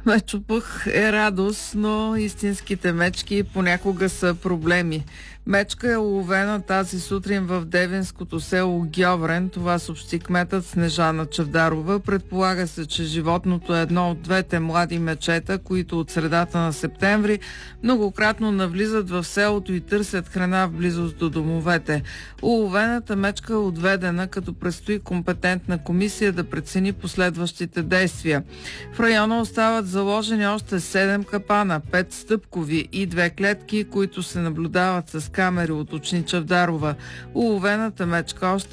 Мечопъх е радост, но истинските мечки понякога са проблеми. Мечка е уловена тази сутрин в девинското село Гьоврен. Това съобщи кметът Снежана Чавдарова. Предполага се, че животното е едно от двете млади мечета, които от средата на септември многократно навлизат в селото и търсят храна в близост до домовете. Уловената мечка е отведена, като предстои компетентна комисия да прецени последващите действия. В района остават заложени още 7 капана, 5 стъпкови и 2 клетки, които се наблюдават с камери, уточни Чавдарова. Уловената мечка още